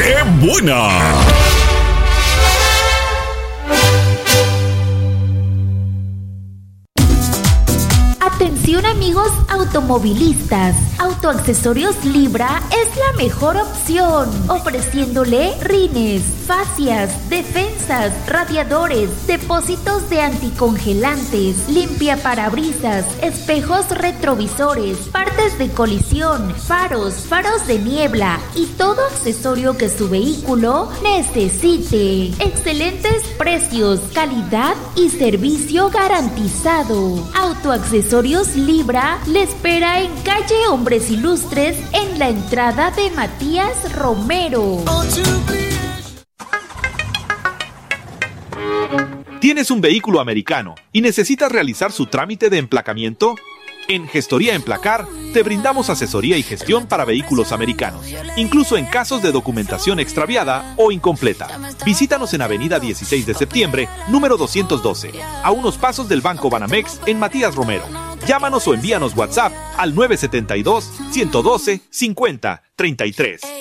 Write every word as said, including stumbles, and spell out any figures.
¡Qué buena! Atención amigos automovilistas, Autoaccesorios Libra es la mejor opción, ofreciéndole rines, fascias, defensas, radiadores, depósitos de anticongelantes, limpia parabrisas, espejos retrovisores, partes de colisión, faros, faros de niebla y todo accesorio que su vehículo necesite. Excelentes precios, calidad y servicio garantizado. Autoaccesorios Libra le espera en calle Hombres Ilustres en la entrada de Matías Romero. ¿Tienes un vehículo americano y necesitas realizar su trámite de emplacamiento? En Gestoría Emplacar te brindamos asesoría y gestión para vehículos americanos, incluso en casos de documentación extraviada o incompleta. Visítanos en Avenida dieciséis de septiembre, número doscientos doce, a unos pasos del Banco Banamex en Matías Romero. Llámanos o envíanos WhatsApp al nueve siete dos, uno uno cero, cincuenta, treinta y tres.